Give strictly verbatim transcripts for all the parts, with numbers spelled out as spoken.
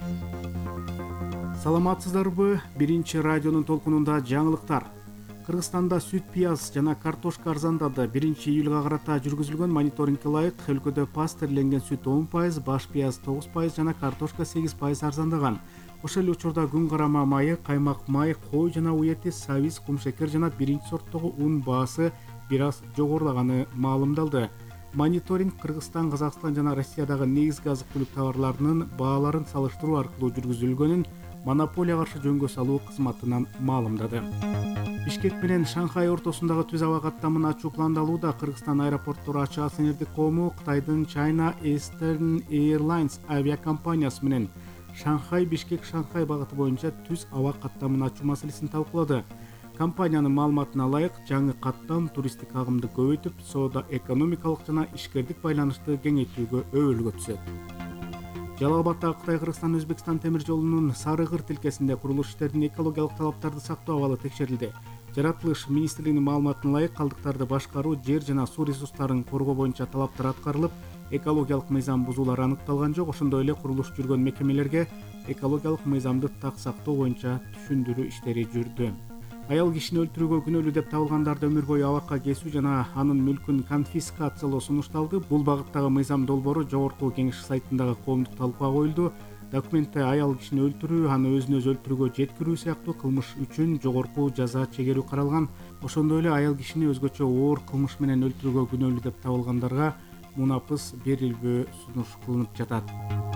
Саламатсыздарбы? Биринчи радионун толкунунда жаңылыктар. Кыргызстанда сүт, пияз жана картошка арзандады. биринчи июлга карата жүргүзүлгөн мониторингке ылайык өлкөдө пастерленген сүт он пайыз, баш пияз тогуз пайыз жана картошка сегиз пайыз арзандаган. Ошол эле учурда күн карама майы, каймак май, кой жана уй эти, сабиз, кумшекер жана биринчи сорттогу ун баасы бир аз жогорулаганы маалымдалды. Мониторинг Кыргызстан, Казакстан жана Россиядагы негизги азык-түлүк товарларынын бааларын салыштыруу аркылуу жүргүзүлгөнүн монополия каршы жөнгө салуу кызматынан маалымдады. Бишкек менен Шанхай ортосундагы түз аба каттамын ачуу пландалууда. Кыргызстан аэропорттору ачык акционердик коому Кытайдын China Eastern Airlines авиакомпаниясы менен Шанхай Бишкек Шанхай багыты боюнча түз аба каттамын ачуу маселесин талкуулады. Компаниянын маалыматына ылайык, жаңы каттам туристтик агымды көбөйтүп, соода экономикалык жана ишкердик байланышты кеңейтүүгө өбөлгө түзөт. Жалал Абаддагы Кытай-Кыргызстан Өзбекстан темир жолунун Сарыгыр тилкесинде курулуш иштеринин экологиялык талаптарды сактоо абалы текшерилди. Жаратылыш министрлигинин маалыматына ылайык, калдыктарды башкаруу, жер жана суу ресурстарын коргоо боюнча талаптар аткарылып, экологиялык мыйзам бузуулар аныкталган жок. Ошондой эле курулуш жүргөн мекемелерге экологиялык мыйзамды так сактоо боюнча түшүндүрүү иштери жүрдү. Аял кишини өлтүрүүгө күнөөлүү деп табылгандарды өмүр бою абакка кесүү жана анын мүлкүн конфискациялоо сунушталды. Бул багыттагы мыйзам долбоору жогорку кеңеш сайтындагы коомдук талкууга коюлду. Документте аял кишини өлтүрүү, аны өзүн өзү өлтүрүүгө жеткирүү сыяктуу кылмыш үчүн жогорку жаза чегерүү каралган. Ошондой эле аял кишини өзгөчө оор кылмыш менен өлтүрүүгө күнөөлүү деп табылгандарга мунапыс берилбөө сунуш кылынып жатат.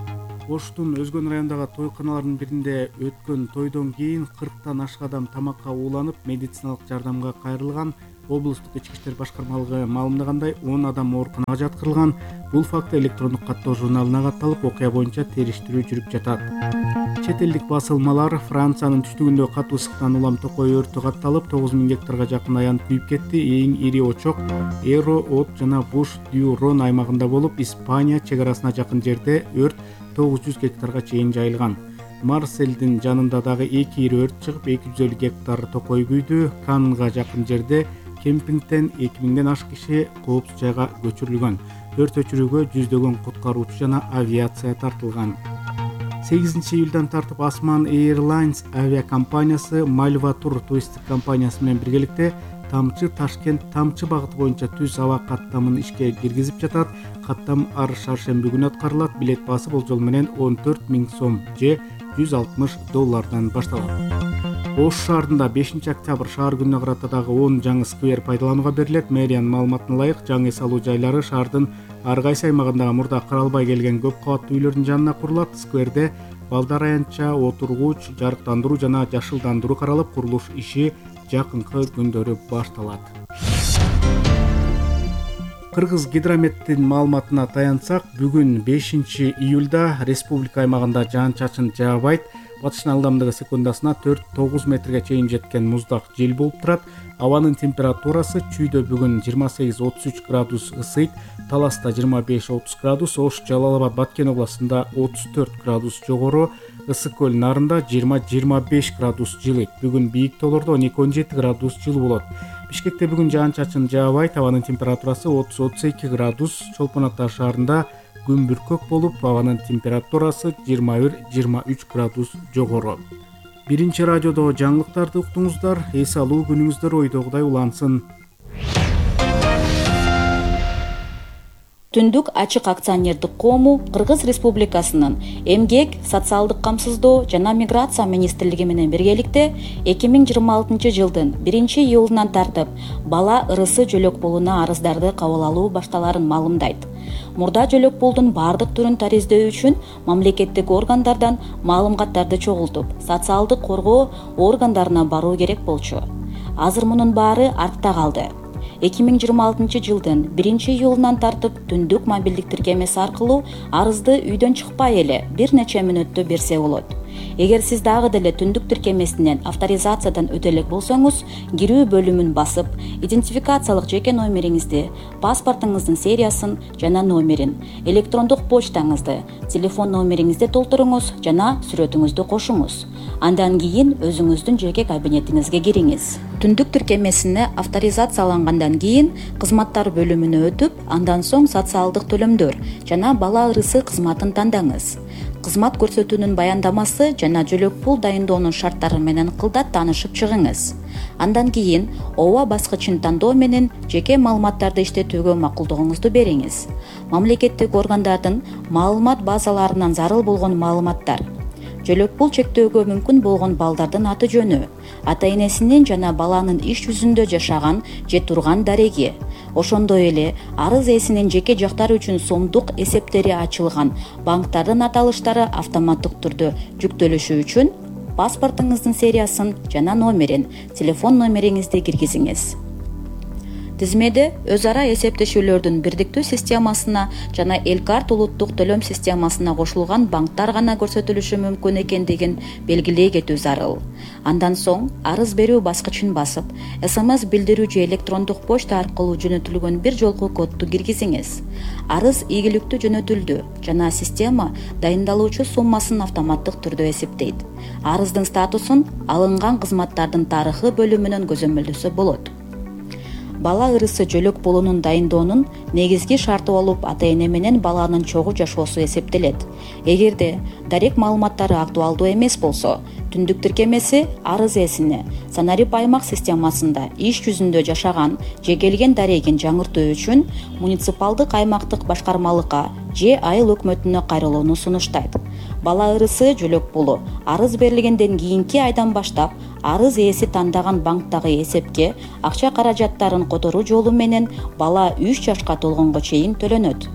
Оштун Өзгөн районундагы тойканалардын биринде өткөн тойдон кийин кырктан ашык адам тамакка ууланып, медициналык жардамга кайрылган. Облустук ички иштер башкармалыгы маалымдагандай, он адам ооруканага жаткырылган. Бул факт электрондук каттоо журналына катталып, окуя боюнча териштирүү жүрүп жатат. Чет элдик басылмалар Франциянын түштүгүндө катуу ысыктан улам токой өртү катталып, тогуз миң гектарга жакын аянт күйүп кетти. Эң ири очок Эро, От жана Буш-дю-Рон аймагында болуп, Испания чек арасына жакын жерде өрт тогуз жүз гектарга чейин жайылган. Марселдин жанында дагы эки ири өрт чыгып, эки жүз элүү гектар токой күйдү. Каннга жакын жерде кемпингден эки миңден ашык киши коопсуз жайга көчүрүлгөн. Өрт өчүрүүгө жүздөгөн куткаруучу жана авиация тартылган. сегизинчи июлдан тартып Осман Airlines авиакомпаниясы Мальва Тур туристтик компаниясы менен биргеликте Тамчы Ташкент Тамчы багыты боюнча түз аба каттамын ишке киргизип жатат. Каттам ар шаршемби күнү аткарылат. Билет баасы болжол менен он төрт миң сом же жүз алтымыш доллардан башталат. Ош шаарында бешинчи октябрь шаар күнүнө карата дагы он жаңы сквер пайдаланууга берилет. Мэриянын маалыматына ылайык, жаңы эс алуу жайлары шаардын ар кайсы аймагындагы мурда каралбай келген көп кабаттуу үйлөрдүн жанына курулат. Скверде балдар аянтча, отургуч, жарыктандыруу жана жашылдандыруу каралып, курулуш иши жакынкы күндөрү башталат. Кыргыз гидрометтин маалыматына таянсак, бүгүн бешинчи июлда республика аймагында жаан-чачын жаабайт. Батыштын ылдамдыгы секундасына төрт тогуз метрге чейин жеткен муздак жел болуп турат. Абанын температурасы Чүйдө бүгүн жыйырма сегиз отуз үч градус ысыйт, Таласта жыйырма беш отуз градус, Ош, Жалал Абад, Баткен областында отуз төрт градус жогору, Ысык көл Нарында жыйырма жыйырма беш градус жылыйт. Бүгүн бийик тоолордо он эки он жети градус жылуу болот. Бишкекте бүгүн жаан-чачын жаабайт, абанын температурасы отуз отуз эки градус, Чолпон Ата шаарында күн бүркөк болуп, абанын температурасы жыйырма бир жыйырма үч градус жогору. Биринчи радиодо жаңылыктарды уктуңуздар. Эс алуу күнүңүздөр ойдогудай улансын. Түндүк ачык акционердик коому Кыргыз Республикасынын Эмгек, социалдык камсыздоо жана миграция министрлиги менен биргеликте эки миң жыйырма алтынчы жылдын биринчи июлунан тартып бала ырысы жөлөк пулуна арыздарды кабыл алуу башталарын маалымдайт. Мурда жөлөк пулдун бардык түрүн тариздөө үчүн мамлекеттик органдардан маалыматтарды чогултуп, социалдык коргоо органдарына баруу керек болчу. Азыр мунун баары артта калды. эки миң жыйырма алтынчы жылдын биринчи июлунан тартып түндүк мобилдик тиркемеси аркылуу арызды үйдөн чыкпай эле бир нече мүнөттө берсе болот. Эгер сиз дагы деле түндүк тиркемесинен авторизациядан өтө элек болсоңуз, кирүү бөлүмүн басып, идентификациялык жеке номериңизди, паспортуңуздун сериясын жана номерин, электрондук почтаңызды, телефон номериңизди толтуруңуз жана сүрөтүңүздү кошуңуз. Андан кийин өзүңүздүн жеке кабинетиңизге кириңиз. Түндүк тиркемесине авторизациялангандан кийин кызматтар бөлүмүнө өтүп, андан соң социалдык төлөмдөр жана бала ырысы кызматын тандаңыз. кызмат көрсөтүүнүн баяндамасы жана жөлөк пул дайындоонун шарттары менен кылдат таанышып чыгыңыз. Андан кийин ооба баскычын тандоо менен жеке маалыматтарды иштетүүгө макулдугуңузду бериңиз. Мамлекеттик органдардын маалымат базаларынан зарыл болгон маалыматтар, жөлөк пул чектөөгө мүмкүн болгон балдардын аты жөнү, ата энесинин жана баланын иш жүзүндө жашаган же турган дареги, ошондой эле арыз ээсинин жеке жактары үчүн сомдук эсептери ачылган банктардын аталыштары автоматтык түрдө жүктөлүшү үчүн паспортуңуздун сериясын жана номерин, телефон номериңизди киргизиңиз. Тизмеде өз ара эсептешүүлөрдүн бирдиктүү системасына жана Элкарт улуттук төлөм системасына кошулган банктар гана көрсөтүлүшү мүмкүн экендигин белгилей кетүү зарыл. Андан соң арыз берүү баскычын басып, эс эм эс билдирүү же электрондук почта аркылуу жөнөтүлгөн бир жолку кодду киргизиңиз. Арыз ийгиликтүү жөнөтүлдү жана система дайындалуучу суммасын автоматтык түрдө эсептейт. Арыздын статусун алынган кызматтардын тарыхы бөлүмүнөн көзөмөлдөсө болот. Бала ырысы жөлөк пулунун дайындоонун негизги шарты болуп, ата эне менен баланын чогуу жашоосу эсептелет. Эгерде дарек маалыматтары актуалдуу эмес болсо, түндүк тиркемеси арыз ээсине санарип аймак системасында иш жүзүндө жашаган же келген дарегин жаңыртуу үчүн муниципалдык аймактык башкармалыкка же айыл өкмөтүнө кайрылууну сунуштайт. Бала ырысы жөлөк пулу арыз берилгенден кийинки айдан баштап арыз ээси тандаган банктагы эсепке акча каражаттарын которуу жолу менен бала үч жашка толгонго чейин төлөнөт.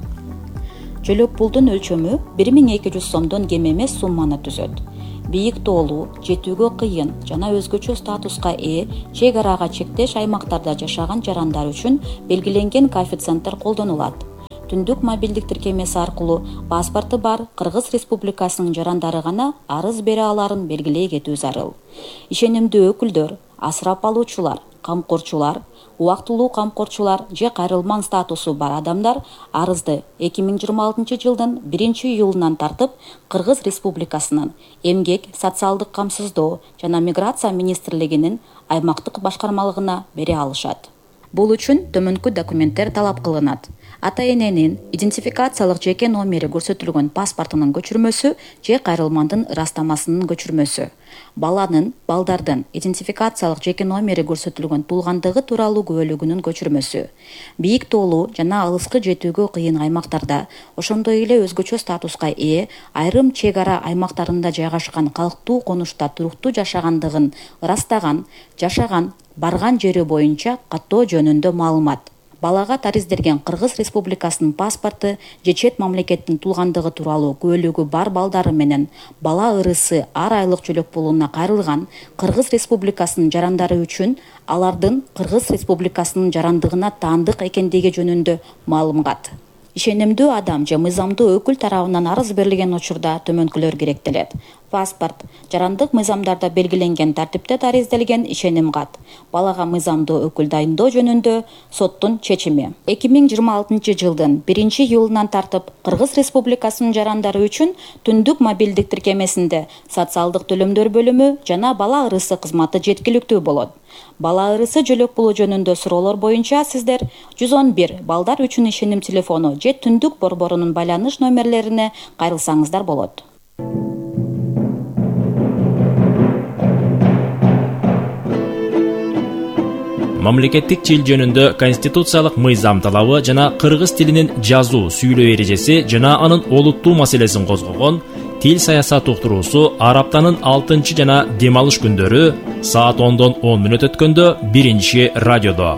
Жөлөк пулдун өлчөмү бир миң эки жүз сомдон кем эмес сумманы түзөт. Бийик тоолуу, жетүүгө кыйын жана өзгөчө статуска ээ чек арага чектеш аймактарда жашаган жарандар үчүн белгиленген коэффициенттер колдонулат. Түндүк мобилдик тиркемеси аркылуу паспорту бар Кыргыз Республикасынын жарандары гана арыз бере аларын белгилей кетүү зарыл. Ишенимдүү өкүлдөр, асырап алуучулар, камкорчулар, убактылуу камкорчулар же кайрылман статусу бар адамдар арызды эки миң жыйырма алтынчы жылдын биринчи июлунан тартып Кыргыз Республикасынын Эмгек, социалдык камсыздоо жана миграция министрлигинин аймактык башкармалыгына бере алышат. Бул үчүн төмөнкү документтер талап кылынат. Ата эненин идентификациялык жеке номери көрсөтүлгөн паспортунун көчүрмөсү же кайрылмандын ырастамасынын көчүрмөсү. Баланын, балдардын идентификациялык жеке номери көрсөтүлгөн туулгандыгы тууралуу күбөлүгүнүн көчүрмөсү. Бийик тоолуу жана алыскы жетүүгө кыйын аймактарда, ошондой эле өзгөчө статуска ээ айрым чек ара аймактарында жайгашкан калктуу конушта туруктуу жашагандыгын ырастаган, жашаган, барган жери боюнча каттоо жөнүндө маалымат. Балага тариздерген Кыргыз Республикасынын паспорту же чет мамлекеттин туулгандыгы тууралуу күбөлүгү бар балдары менен бала ырысы ар айлык жөлөк пулуна кайрылган Кыргыз Республикасынын жарандары үчүн алардын Кыргыз Республикасынын жарандыгына таандык экендиги жөнүндө маалымат. Ишенимдүү адам же мыйзамдуу өкүл тарабынан арыз берилген учурда төмөнкүлөр керектелет. Паспорт, жарандык мыйзамдарда белгиленген тартипте тариздалген ишеним кат, балага мыйзамдуу өкүл дайындоо жөнүндө соттун чечими. эки миң жыйырма алтынчы жылдын биринчи июлунан тартып Кыргыз Республикасынын жарандары үчүн түндүк мобилдик тиркемесинде социалдык төлөмдөр бөлүмү жана бала ырысы кызматы жеткиликтүү болот. Бала ырысы жөлөк пулу жөнүндө суроолор боюнча сиздер жүз он бир балдар үчүн ишеним телефону же түндүк борборунун байланыш номерлерине кайрылсаңыздар болот. Мамлекеттик тил жөнүндө конституциялык мыйзам талабы жана кыргыз тилинин жазуу, сүйлөө эрежеси жана анын олуттуу маселесин козгогон Тил саясат уктуруусу ар аптанын алтынчы жана дем алыш күндөрү саат ондон он мүнөт өткөндө биринчи радиодо.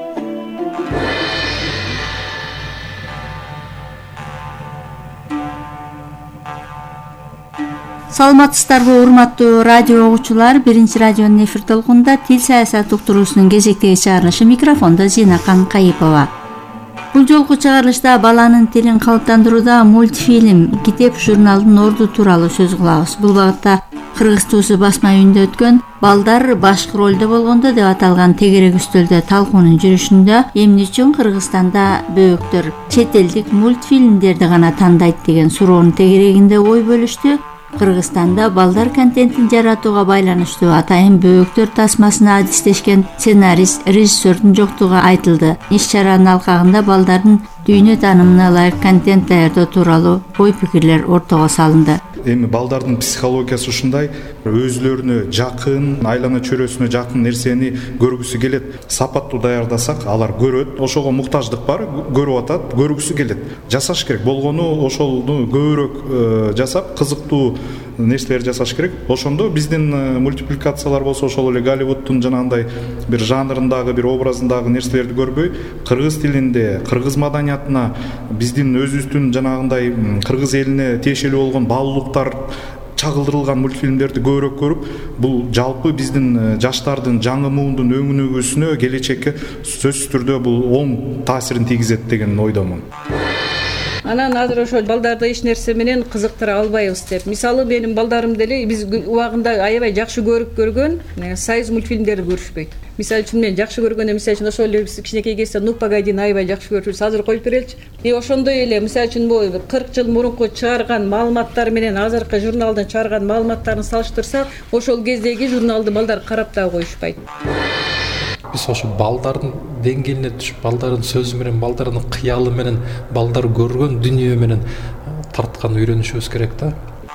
Саламатсыздарбы, урматтуу радио угуучулар, биринчи радионун эфир толкунунда тил саясат уктуруусунун кезектеги чыгарылышы, микрофондо Зинакан Кайыпова. Бул жолку чыгарылышта баланын тилин калыптандырууда мультфильм, китеп, журналдын орду тууралуу сөз кылабыз. Бул багытта Кыргыз туусу басма үйүндө өткөн балдар башкы ролдо болгондо деп аталган тегерек үстөлдө талкуунун жүрүшүндө эмне үчүн Кыргызстанда бөөктөр чет элдик мультфильмдерди гана тандайт деген суроонун тегерегинде ой бөлүштү. Кыргызстанда балдар контентин жаратууга байланыштуу атайын бөөктөр тасмасына адистешкен сценарист, режиссердун жоктугу айтылды. Иш-чаранын алкагында балдардын дүйнө таанымына ылайык контент даярдоо тууралуу ой пикирлер ортого салынды. эми балдардын психологиясы ушундай, өзлөрүнө жакын, айлана чөйрөсүнө жакын нерсени көргүсү келет. Сапаттуу даярдасак алар көрөт, ошого муктаждык бар, көрүп атат, көргүсү келет. Жасаш керек болгону ошону көбүрөөк жасап, кызыктуу нерселер жасаш керек. Ошондо биздин мультипликациялар болсо, ошол эле Голливудтун жанагындай бир жанрындагы, бир образындагы нерселерди көрбөй, кыргыз тилинде, кыргыз маданиятына, биздин өзүбүздүн жанагындай кыргыз элине тиешелүү болгон баалуулуктар чагылдырылган мультфильмдерди көбүрөөк көрүп, бул жалпы биздин жаштардын, жаңы муундун өңүнүгүсүнө, келечекке сөзсүз түрдө бул оң таасирин тийгизет деген ойдомун. Анан азыр ошол балдарды эч нерсе менен кызыктыра албайбыз деп. Мисалы менин балдарым деле биз убагында аябай жакшы көрүп көргөн союз мультфильмдерди көрүшпөйт. Мисалы үчүн мен жакшы көргөнү, мисалы үчүн ошол эле кичинекей кезде Ну погодини аябай жакшы көрчүбүз. Азыр коюп береличи. И ошондой эле мисалы үчүн бул кырк жыл мурунку чыгарган маалыматтар менен азыркы журналдын чыгарган маалыматтарын салыштырсак, ошол кездеги журналды балдар карап да коюшпайт. Биз ошо балдардын деңгээлине түшүп, балдардын сөзү менен, балдардын кыялы менен, балдар көргөн дүнүйө менен тарткан үйрөнүшүбүз керек да.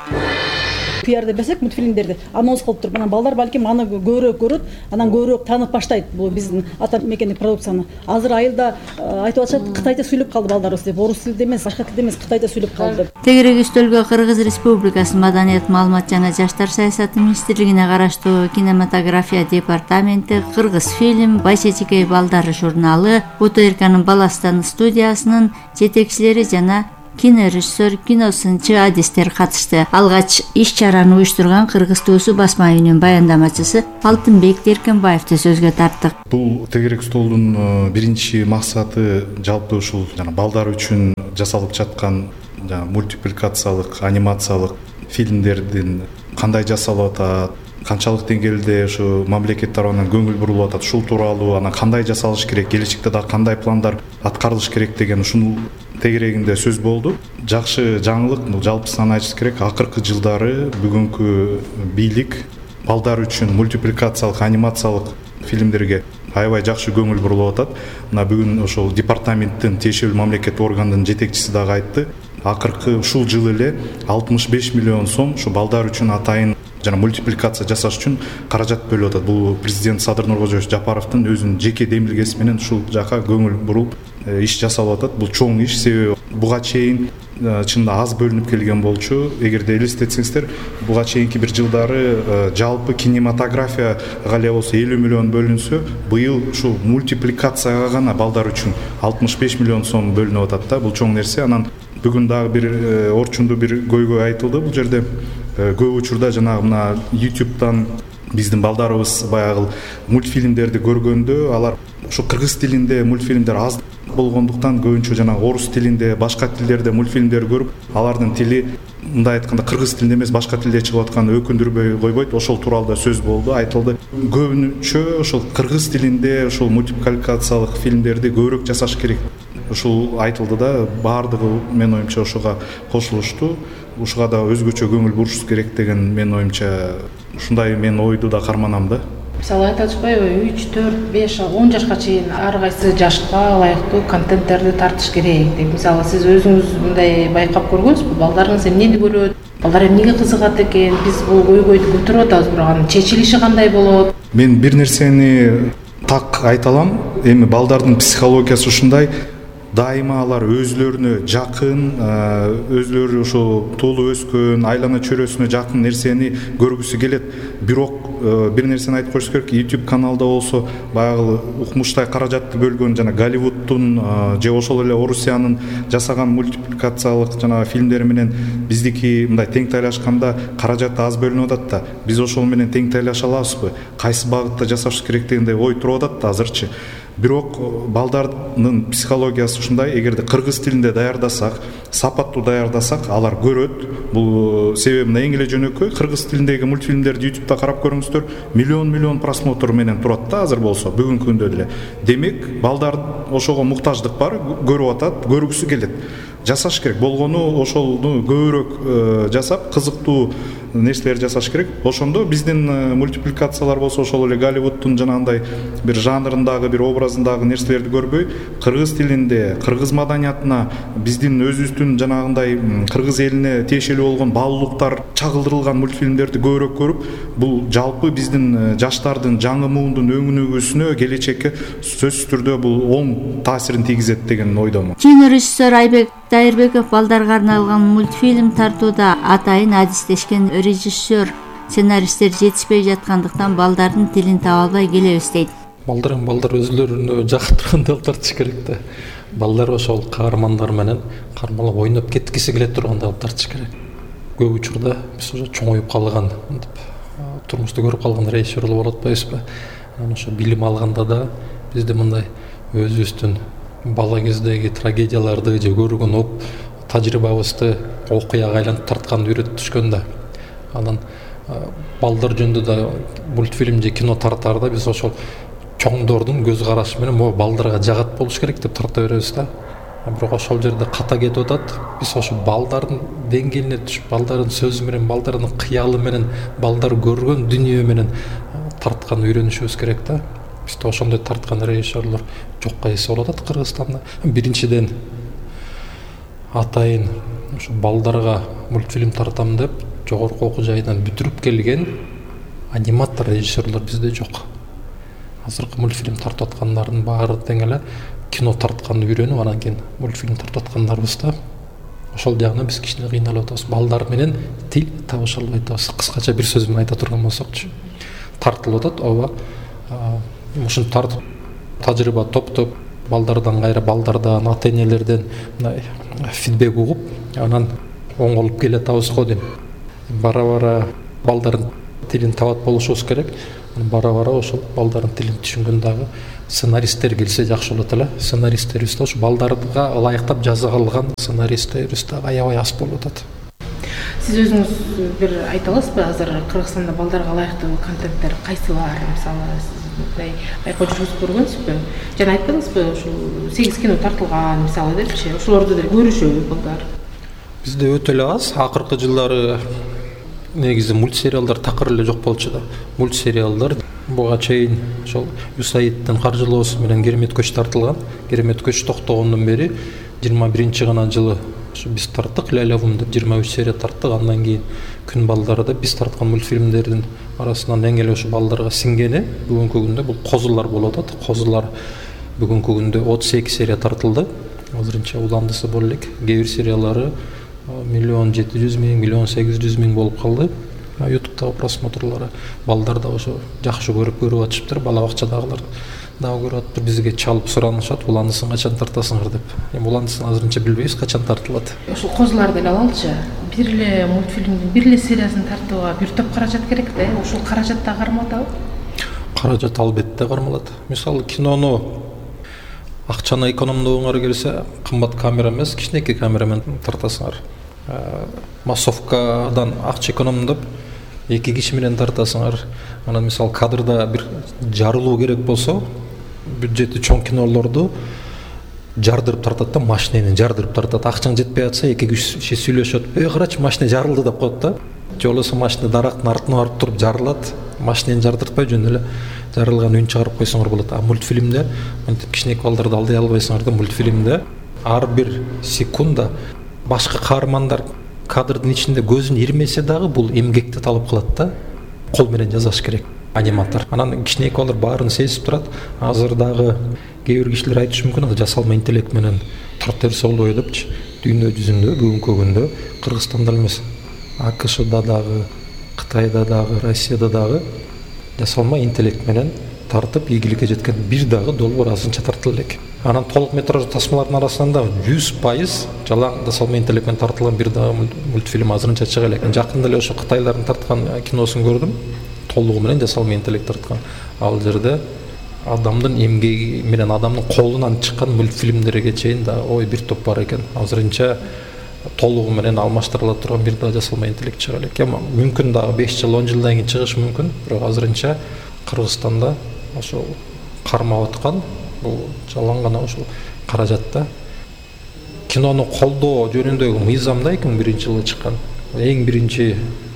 пиар деп берсек мультфильмдерди анонс кылып туруп, анан балдар балким аны көбүрөөк көрөт, анан көбүрөөк таанып баштайт бул биздин ата мекендик продукцияны. Азыр айылда айтып атышат, Кытайда сүйлөп калды балдарыбыз деп, орус тилинде эмес, башка тилде эмес, Кытайда сүйлөп калды деп. Тегерек үстөлгө Кыргыз Республикасынын Маданият, маалымат жана жаштар саясаты министрлигине караштуу кинематография департаменти, Кыргыз фильм, Байсечекей балдары журналы, ОТРКнын Баластан студиясынын жетекчилери жана кинорежиссер, киносынчы адистер катышты. Алгач иш-чараны уюштурган Кыргыз туусу басма үйүнүн баяндамачысы Алтынбек Деркенбаевди сөзгө тарттык. Бул тегерек столдун биринчи максаты жалпы ушул жана балдар үчүн жасалып жаткан мультипликациялык, анимациялык фильмдердин кандай жасалып атат, канчалык деңгээлде ушу мамлекет тарабынан көңүл бурулуп атат, ушул тууралуу, анан кандай жасалыш керек, келечекте дагы кандай пландар аткарылыш керек деген ушул тегерегинде сөз болду. Жакшы жаңылык, бул жалпысынан айтыш керек, акыркы жылдары бүгүнкү бийлик балдар үчүн мультипликациялык, анимациялык фильмдерге аябай жакшы көңүл бурулуп атат. Мына бүгүн ошол департаменттин тиешелүү мамлекеттик органдын жетекчиси дагы айтты. Акыркы ушул жылы эле алтымыш беш миллион сом ушу балдар үчүн атайын жана мультипликация жасаш үчүн каражат бөлүп атат. Бул президент Садыр Нуркожоевич Жапаровдун өзүнүн жеке демилгеси менен ушул жака көңүл буруп иш жасалып атат. Бул чоң иш, себеби буга чейин чынында аз бөлүнүп келген болчу. Эгерде элестетсеңиздер, буга чейинки бир жылдары жалпы кинематографияга эле болсо элүү миллион бөлүнсө, быйыл ушул мультипликацияга гана балдар үчүн алтымыш беш миллион сом бөлүнүп атат да. Бул чоң нерсе. Анан бүгүн дагы бир орчундуу бир көйгөй айтылды. Бул жерде көп учурда жанагы мына YouTube'дан биздин балдарыбыз баягы мультфильмдерди көргөндө, алар ушу кыргыз тилинде мультфильмдер аз болгондуктан көбүнчө жанагы орус тилинде, башка тилдерде мультфильмдер көрүп, алардын тили мындай айтканда кыргыз тилинде эмес, башка тилде чыгып атканы өкүндүрбөй койбойт. Ошол тууралуу сөз болду, айтылды. Көбүнчө ошол кыргыз тилинде ошол мультипликациялык фильмдерди көбүрөөк жасаш керек. Ушул айтылды да, баардыгы мен оюмча ошого кошулушту. Ушуга да өзгөчө көңүл бурушубуз керек деген мен оюмча ушундай мен ойду да карманам да. Мисалы айтып атышпайбы, үч, төрт, беш, он жашка чейин ар кайсы жашка ылайыктуу контенттерди тартыш керек деп. Мисалы сиз өзүңүз мындай байкап көргөнсүзбү? Балдарыңыз эмнени көрөт? Балдар эмнеге кызыгат экен? Биз бул көйгөйдү көтөрүп атабыз, бирок анын чечилиши кандай болот? Мен бир нерсени так айта алам. Эми балдардын психологиясы ушундай. Дайыма алар өзлөрүнө жакын, өзлөрү ошо туулуп өскөн, айлана чөйрөсүнө жакын нерсени көргүсү келет. Бирок бир нерсени айтып коюш керек, YouTube каналда болсо баягы укмуштай каражатты бөлгөн жана Голливудтун же ошол эле Орусиянын жасаган мультипликациялык жана фильмдери менен биздики мындай тең тайлашканда каражат аз бөлүнүп атат да. Биз ошол менен тең тайлаша алабызбы? Кайсы багытта жасаш керек дегендей ой туруп атат да азырчы. Бирок балдардын психологиясы ушундай, эгерде кыргыз тилинде даярдасак, сапаттуу даярдасак, алар көрөт. Бул себеби эң эле жөнөкөй, кыргыз тилиндеги мультфильмдерди YouTube'да карап көрүңүздөр, миллион-миллион просмотр менен турат да азыр болсо, бүгүнкү күндө деле. Демек, балдар ошого муктаждык бар, көрүп атат, көргүсү келет. Жасаш керек болгону ошону көбүрөөк жасап, кызыктуу нерселер жасаш керек. Ошондо биздин мультипликациялар болсо ошол эле Голливудтун жанагындай бир жанрындагы, бир образындагы нерселерди көрбөй, кыргыз тилинде, кыргыз маданиятына, биздин өзүбүздүн жанагындай кыргыз элине тиешелүү болгон баалуулуктар чагылдырылган мультфильмдерди көбүрөөк көрүп, бул жалпы биздин жаштардын, жаңы муундун өңүнүгүүсүнө, келечекке сөзсүз түрдө бул оң таасирин тийгизет деген ойдомун. Кинорежиссер Айбек Дайырбеков балдарга арналган мультфильм тартууда атайын адистешкен режиссер, сценаристтер жетишпей жаткандыктан балдардын тилин таба албай келебиз дейт. Балдар балдар өзлөрүнө жактыргандай алып тартыш керек да. Балдар ошол каармандар менен кармалап ойноп кеткиси келе тургандай алып тартыш керек. Көп учурда биз уже чоңоюп калган, турмушта көрүп калган режиссерлор болуп атпайбызбы? Анан ошо билим алганда да бизде мындай өзүбүздүн бала кездеги трагедияларды же көргөн оп тажрыйбабызды окуяга айлантып тартканды үйрөтүп түшкөн да. Анан балдар жөнүндө да мультфильм же кино тартаарда биз ошол чоңдордун көз карашы менен могу балдарга жагат болуш керек деп тарта беребиз да. Бирок ошол жерде ката кетип атат. Биз ошо балдардын деңгээлине түшүп, балдардын сөзү менен, балдардын кыялы менен, балдар көргөн дүнүйө менен тартканды үйрөнүшүбүз керек да. Бизде ошондой тарткан режиссерлор жокко эсе болуп атат Кыргызстанда. Биринчиден атайын ушу балдарга мультфильм тартам деп жогорку окуу жайынан бүтүрүп келген аниматор режиссерлор бизде жок. Азыркы мультфильм тартып аткандардын баары тең эле кино тартканды үйрөнүп, анан кийин мультфильм тартып аткандарбыз да. Ошол жагынан биз кичине кыйналып атабыз. Балдар менен тил табыша албай атабыз. Кыскача бир сөз менен айта турган болсокчу. Тартылып атат, ооба. Ушуну тартып тажрыйба топтоп, балдардан кайра балдардан, ата-энелерден мындай фидбек угуп, анан оңолуп келе атабыз го дейм. Бара-бара балдардын тилин табат болушубуз керек. Бара-бара ошол балдардын тилин түшүнгөн дагы сценаристтер келсе жакшы болот эле. Сценаристтерибиз да ошо балдарга ылайыктап жаза алган сценаристтерибиз да аябай аз болуп атат. Сиз өзүңүз бир айта аласызбы, азыр Кыргызстанда балдарга ылайыктуу контенттер кайсылар? Мисалы, мындай байкоо жүргүзүп көргөнсүзбү? Жана айттыңызбы, ушул сегиз кино тартылган, мисалы депчи, ошолорду деле көрүшөбү балдар? Бизде өтө эле аз. Акыркы жылдары негизи мультсериалдар такыр эле жок болчу да. Мультсериалдар буга чейин ошол Юсаиддин каржылоосу менен Керемет көч тартылган. Керемет көч токтогондон бери жыйырма биринчи гана жылы ошо биз тарттык, Лялявум деп жыйырма үч серия тарттык. Андан кийин Күн балдары да биз тарткан мультфильмдердин арасынан эң эле ошо балдарга сиңгени бүгүнкү күндө бул Козулар болуп атат. Козулар бүгүнкү күндө отуз эки серия тартылды. Азырынча уландысы бол элек. Кээ бир сериялары миллион жети жүз миң, миллион сегиз жүз миң болуп калды. Ютубтагы просмотрлары балдар да ошо жакшы көрүп көрүп атышыптыр. Бала бакчадагылар дагы көрүп атыптыр. Бизге чалып суранышат, уландысын качан тартасыңар деп. Эми уландысын азырынча билбейбиз качан тартылат. Ошол Козуларды эле алалычы. Бир эле мультфильмдин бир эле сериясын тартууга бир топ каражат керек да. Ошол каражат да кармалатабы? Каражат албетте кармалат. Мисалы кинону акчаны экономдогоңор келсе, кымбат камера эмес, кичинекей камера менен тартасыңар. Массовкадан акча экономдоп эки киши менен тартасыңар. Анан мисалы кадрда бир жарылуу керек болсо, бюджети чоң кинолорду жардырып тартат да, машинени жардырып тартат. Акчаң жетпей атса, эки киши сүйлөшөт. "Эй, карачы, машина жарылды" деп коет да. Же болбосо машина дарактын артына барып туруп жарылат. Машинени жардыртпай жөн эле жарылган үн чыгарып койсоңор болот. А мультфильмде мынтип кичинекей балдарды алдай албайсыңар да. Мультфильмде ар бир секунда башка каармандар кадрдын ичинде көзүн ирмесе дагы бул эмгекти талап кылат да. Кол менен жасаш керек аниматор. Анан кичинекей балдар баарын сезип турат. Азыр дагы кээ бир кишилер айтышы мүмкүн, анда жасалма интеллект менен тарта берсе болбойт депчи. Дүйнө жүзүндө бүгүнкү күндө Кыргызстанда эмес, АКШда дагы, Кытайда дагы, Россияда дагы жасалма интеллект менен тартып ийгиликке жеткен бир дагы долбоор азырынча тартыла элек. Анан толук метраж тасмалардын арасында жүз пайыз жалаң жасалма интеллект менен тартылган бир дагы мультфильм азырынча чыга элек. Жакында эле ошо Кытайлардын тарткан киносун көрдүм. Толугу менен жасалма интеллект тарткан. Ал жерде адамдын эмгеги менен адамдын колунан чыккан мультфильмдерге чейин да ой бир топ бар экен. Азырынча толугу менен алмаштырыла турган бир дагы жасалма интеллект чыга элек. Эми мүмкүн дагы беш жыл он жылдан кийин чыгышы мүмкүн, бирок азырынча Кыргызстанда ошол кармап аткан бул жалаң гана ошол каражатта. Кинону колдоо жөнүндөгү мыйзам да эки миң биринчи жылы чыккан. Эң биринчи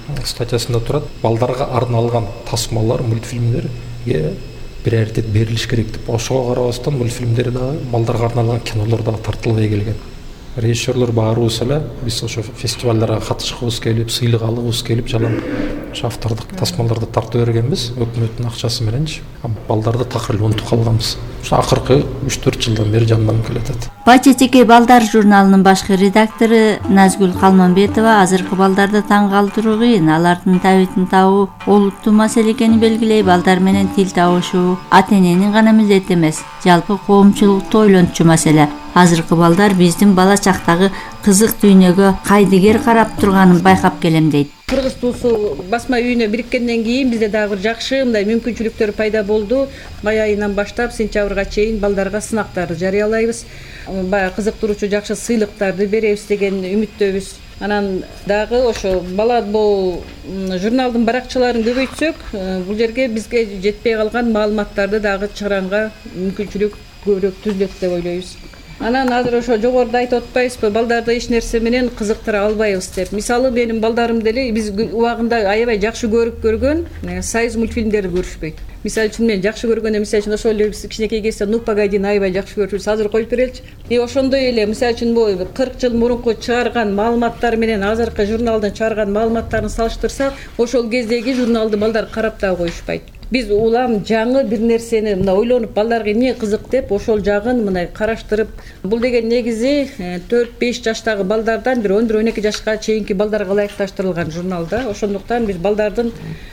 статьясында турат, балдарга арналган тасмалар, мультфильмдерге приоритет берилиш керек деп. Ошого карабастан мультфильмдер дагы, балдарга арналган кинолор дагы тартылбай келген. Режиссерлор баарыбыз эле биз ошо фестивалдарга катышкыбыз келип, сыйлык алгыбыз келип, жалаң ошо автордук тасмаларды тартып бергенбиз, өкмөттүн акчасы мененчи. Балдарды такыр эле унутуп калганбыз. Ошо акыркы үч төрт жылдан бери жанданып келатат. Бачечеке балдар журналынын башкы редактору Назгүл Калманбетова азыркы балдарды таң калтыруу кыйын, алардын табитин табуу олуттуу маселе экенин белгилей. Балдар менен тил табышуу ата-эненин гана милдети эмес, жалпы коомчулукту ойлончу маселе. Азыркы балдар биздин бала чактагы кызык дүйнөгө кайдыгер карап турганын байкап келем дейт. Кыргыз туусу басма үйүнө бириккенден кийин бизде дагы жакшы мындай мүмкүнчүлүктөр пайда болду. Май айынан баштап сентябрга чейин балдарга сынактарды жарыялайбыз. Баягы кызыктыруучу жакшы сыйлыктарды беребиз деген үмүттөбүз. Анан дагы ошо бала бул журналдын баракчаларын көбөйтсөк, бул жерге бизге жетпей калган маалыматтарды дагы чыгаранга мүмкүнчүлүк көбүрөөк түзүлөт деп ойлойбуз. Анан азыр ошо жогоруда айтып атпайбызбы, балдарды эч нерсе менен кызыктыра албайбыз деп. Мисалы менин балдарым деле биз убагында аябай жакшы көрүп көргөн союз мультфильмдерди көрүшпөйт. Мисалы үчүн мен жакшы көргөндө, мисалы үчүн ошол эле кичинекей кезде Ну погодини аябай жакшы көрчүбүз. Азыр коюп береличи. И ошондой эле мисалы үчүн бул кырк жыл мурунку чыгарган маалыматтар менен азыркы журналдын чыгарган маалыматтарын салыштырсак, ошол кездеги журналды балдар карап да коюшпайт. Биз улам жаңы бир нерсени мына ойлонуп, балдарга эмне кызык деп ошол жагын мына караштырып, бул деген негизи төрт беш жаштагы балдардан бир он бир он эки жашка чейинки балдарга ылайыкташтырылган журнал да. Ошондуктан биз балдардын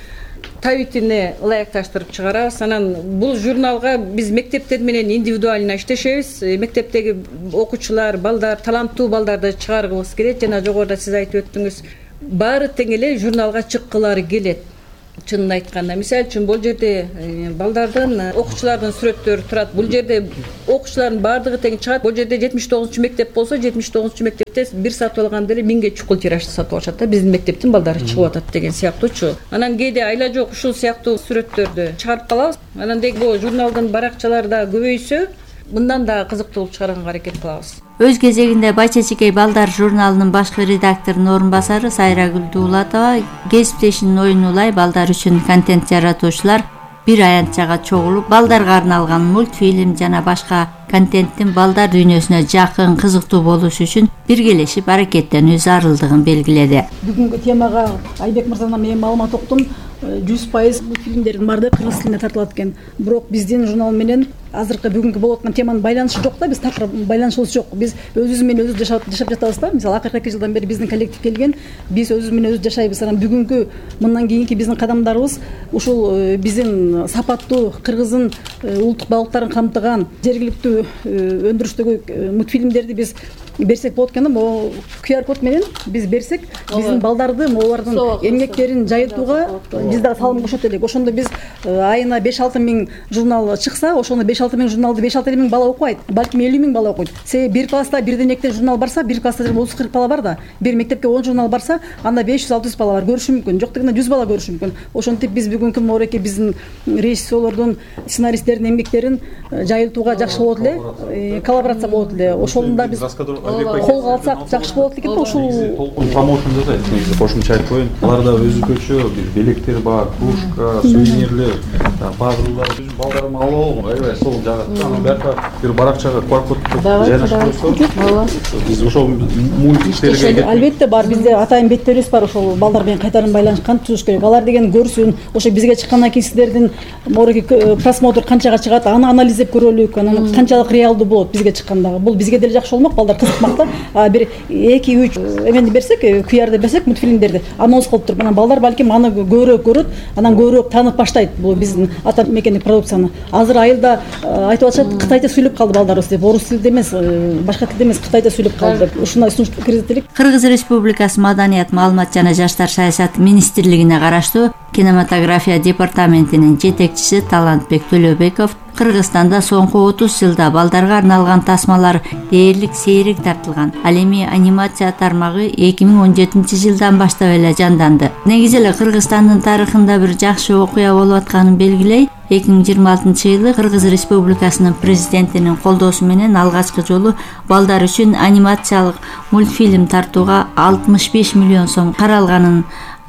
табитине ылайыкташтырып чыгарабыз. Анан бул журналга биз мектептер менен индивидуально иштешебиз. Мектептеги окуучулар, балдар, таланттуу балдарды чыгаргыбыз келет. Жана жогоруда сиз айтып өттүңүз, баары тең эле журналга чыккылары келет. Чынын айтканда, мисалы үчүн бул жерде балдардын, окуучулардын сүрөттөрү турат. Бул жерде окуучулардын баардыгы тең чыгат. Бул жерде жетимиш тогузунчу мектеп болсо, жетимиш тогузунчу мектепте бир сатып алганда эле миңге чукул тиражды сатып алышат да. Биздин мектептин балдары чыгып атат деген сыяктуучу. Анан кээде айла жок ушул сыяктуу сүрөттөрдү чыгарып калабыз. Анан деги бул журналдын баракчалары да көбөйсө, мындан да кызыктуу болуп чыгарганга аракет кылабыз. Өз кезегинде Бачечекей балдар журналынын башкы редакторунун орун басары Сайрагүл Дуулатова кесиптешинин оюнулай балдар үчүн контент жаратуучулар бир аянтчага чогулуп, балдарга арналган мультфильм жана башка контенттин балдар дүйнөсүнө жакын, кызыктуу болушу үчүн биргелешип аракеттенүү зарылдыгын белгиледи. Бүгүнкү темага Айбек мырзадан мен маалымат уктум. жүз пайыз мультфильмдердин баардыгы кыргыз тилине тартылат экен. Бирок биздин журнал менен азыркы бүгүнкү болуп аткан теманын байланышы жок да, биз такыр байланышыбыз жок. Биз өзүбүз менен өзүбүз жашап жашап жатабыз да. Мисалы акыркы эки жылдан бери биздин коллектив келген, биз өзүбүз менен өзүбүз жашайбыз. Анан бүгүнкү мындан кийинки биздин кадамдарыбыз ушул биздин сапаттуу кыргыздын улуттук багыттарын камтыган жергиликтүү өндүрүштөгү мультфильмдерди биз берсек болот экен. Могу ку ар код менен биз берсек, биздин балдарды, алардын эмгектерин жайылтууга биз да салым кошот элек. Ошондо биз айына беш алты миң журнал чыкса, ошону беш алты миң журналды беш алты миң бала окубайт. Балким элүү миң бала окуйт. Себеби бир класста бирден экиден журнал барса, бир класста отуз кырк бала бар да. Бир мектепке он журнал барса, анда беш жүз алты жүз бала бар, көрүшү мүмкүн. Жок дегенде жүз бала көрүшү мүмкүн. Ошентип биз бүгүнкү мореке биздин режиссерлордун, сценаристтердин эмгектерин жайылтууга жакшы болот эле, коллаборация болот эле. Ошондо биз колго алсак жакшы болот экен. Ушул толкун промоушн жасайт. Негизи кошумча айтып коеюн. Аларда өзгөчө бир белектер бар, кружка, сувенирлер, пазлдар. Биздин балдарым алып алган, аябай сол жагат. Анан бирка бир баракчага ку ар кодду жайнашып койсо, биз ошол мультиктерге албетте бар. Бизде атайын беттерибиз бар, ошол балдар менен кайтарым байланышкан түзүш керек. Алар деген көрсүн, ошо бизге чыккандан кийин сиздердин мореке просмотр канчага чыгат, аны анализдеп көрөлүк. Анан канчалык реалдуу болот бизге чыккандагы. Бул бизге деле жакшы болмок, балдар кызыкмак да. Бир эки үч эмени берсек, ку арды берсек, мультфильмдерди анонс кылып туруп, анан балдар балким аны көбүрөөк көрөт, анан көбүрөөк таанып баштайт бул биздин ата мекендик продукцияны. Азыр айылда айтып атышат, кытайча сүйлөп калды балдарыбыз деп, орус тилде эмес, башка тилде эмес, кытайча сүйлөп калды деп. Ушундай сунуш киргизет. Кыргыз Республикасы Маданият, маалымат жана жаштар саясаты министрлигине караштуу кинематография департаментинин жетекчиси Талантбек Төлөбеков Кыргызстанда соңку отуз жылда балдарга арналган тасмалар дээрлик сейрек тартылган. Ал эми анимация тармагы эки миң он жетинчи жылдан баштап эле жанданды. Негизи эле Кыргызстандын тарыхында бир жакшы окуя болуп атканын белгилей, эки миң жыйырма алтынчы жылы Кыргыз Республикасынын президентинин колдоосу менен алгачкы жолу балдар үчүн анимациялык мультфильм тартууга алтымыш беш миллион сом каралганын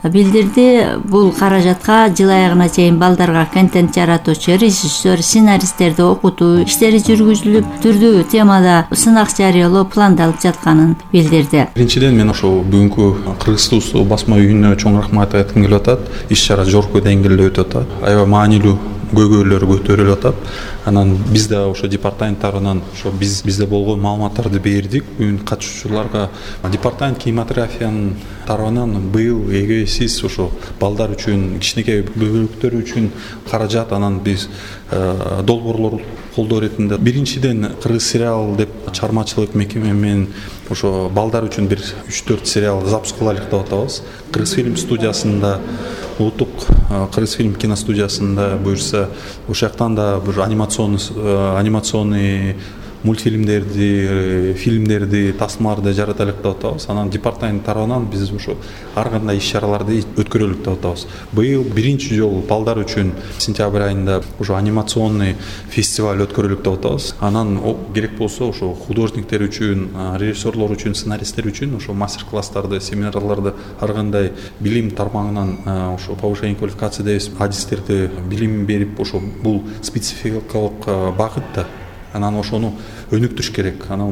билдирди. Бул каражатка жыл аягына чейин балдарга контент жаратуучу, режиссер, сценаристтерди окутуу иштери жүргүзүлүп, түрдүү темада сынак жарыялоо пландалып жатканын билдирди. Биринчиден мен ошо бүгүнкү Кыргыз Тусу басма үйүнө чоң рахмат айткым келип атат. Иш чара жогорку деңгээлде өтүп атат. Аябай маанилүү көйгөйлөр көтөрүлүп атат. Анан биз да ошо департамент тарабынан ошо биз бизде болгон маалыматтарды бердик. Бүгүн катышуучуларга департамент кинематографиянын тарабынан быйыл эгесиз ошо балдар үчүн, кичинекей бөбөлүктөр үчүн каражат, анан биз долбоорлор колдоо иретинде биринчиден кыргыз сериал деп чыгармачылык мекеме менен ошо балдар үчүн бир үч төрт сериал запуск кылайлык деп атабыз. Кыргыз фильм студиясында, улуттук кыргыз фильм киностудиясында буюрса, ошол жактан да бир анимационный анимационный мультфильмдерди, фильмдерди, тасмаларды жараталык деп атабыз. Анан департамент тарабынан биз ошо ар кандай иш чараларды өткөрөлүк деп атабыз. Быйыл биринчи жолу балдар үчүн сентябрь айында ошо анимационный фестиваль өткөрөлүк деп атабыз. Анан керек болсо ошо художниктер үчүн, режиссерлор үчүн, сценаристтер үчүн ошо мастер-класстарды, семинарларды ар кандай билим тармагынан ошо повышение квалификации деп адистерди билим берип, ошо бул спецификалык багыт да. Анан ошону өнүктүрүш керек, анан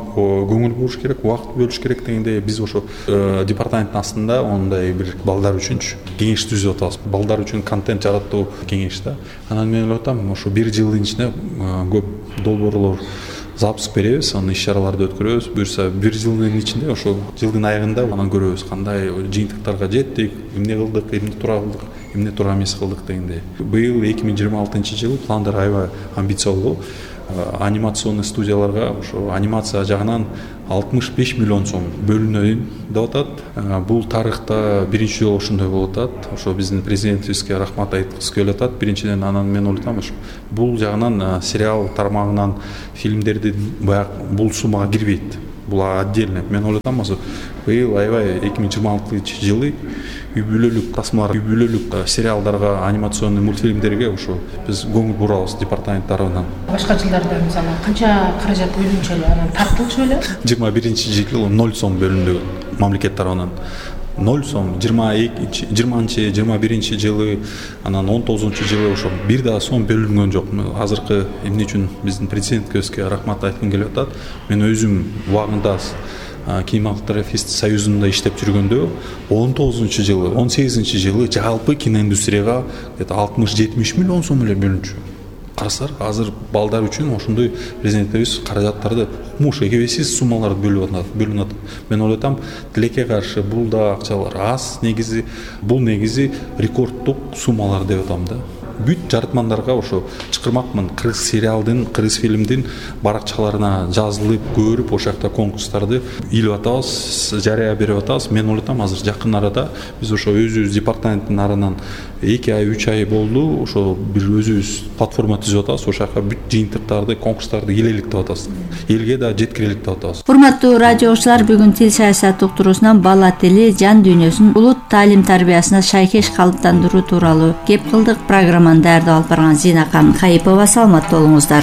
көңүл буруш керек, убакыт бөлүш керек дегенде биз ошо департаменттин астында ондай бир балдар үчүн кеңеш түзүп атабыз. Балдар үчүн контент жаратуу кеңеш да. Анан мен ойлоп атам, ошо бир жылдын ичинде көп долбоорлор запуск беребиз, анан иш чараларды өткөрөбүз. Буюрса бир жылдын ичинде ошо жылдын айында анан көрөбүз кандай жыйынтыктарга жеттик, эмне кылдык, эмне туура кылдык, эмне туура эмес кылдык дегенде. Быйыл эки миң жыйырма алтынчы жыл пландар аябай амбициялуу. Анимационный студияларга ошо анимация жагынан алтымыш беш миллион сом бөлүнөйүн деп атат. Бул тарыхта биринчи жолу ошондой болуп атат. Ошо биздин президентибизге рахмат айткыбыз келип атат. Биринчиден анан мен ойлойм, ошо бул жагынан сериал тармагынан фильмдерди баягы бул суммага кирбейт. Бул отдельно. Мен ойлойм, ошо быйыл аябай эки миң жыйырма алтынчы жылы үй бүлөлүк тасмалар, үй бүлөлүк сериалдарга, анимационный мультфильмдерге ошо биз көңүл бурабыз департамент тарабынан. Башка жылдарда мисалы канча каражат бөлүнчү эле, анан тартылчу эле? жыйырма биринчи жылы ноль сом бөлүндү мамлекет тарабынан. ноль сом, жыйырма экинчи, жыйырманчы, жыйырма биринчи жылы, анан он тогузунчу жылы ошо бир да сом бөлүнгөн жок. Азыркы эмне үчүн биздин президентибизге рахмат айткым келип атат. Мен өзүм убагында кинематографист союзунда иштеп жүргөндө он тогузунчу жылы, он сегизинчи жылы жалпы киноиндустрияга где-то алтымыш жетимиш миллион сом эле бөлүнчү. Карасар, азыр балдар үчүн ошондой президентибиз каражаттарды муш эгебесиз суммаларды бөлүп атат, бөлүнүп атат. Мен ойлойм, тилекке каршы бул да акчалар аз, негизи бул негизи рекордтук суммалар деп атам да. Бүт жаратмандарга ошо чакырмакмын, кыргыз сериалдын, кыргыз фильмдин баракчаларына жазылып, көрүп, ошол жакта конкурстарды илип атабыз, жарыя берип атабыз. Мен ойлойм, азыр жакын арада биз ошо өзүбүз департаменттин арынан эки ай, үч ай болду, ошо бир өзүбүз платформа түзүп атабыз, ошол жака бүт жыйынтыктарды, конкурстарды илелик деп атабыз. Элге да жеткирелик деп атабыз. Урматтуу радио окуучулар, бүгүн тил саясат уктуруусунан бала тили, жан дүйнөсүн улут таалим тарбиясына шайкеш калыптандыруу тууралуу кеп кылдык. Программаны даярдап алып барган Зинакан Кайыпова. Саламатта болуңуздар.